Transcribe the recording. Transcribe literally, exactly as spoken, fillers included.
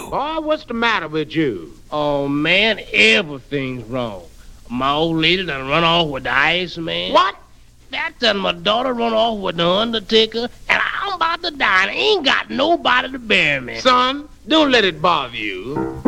Boy, what's the matter with you? Oh, man, everything's wrong. My old lady done run off with the Iceman. What? That done my daughter run off with the Undertaker, and I'm about to die and I ain't got nobody to bury me. Son, don't let it bother you.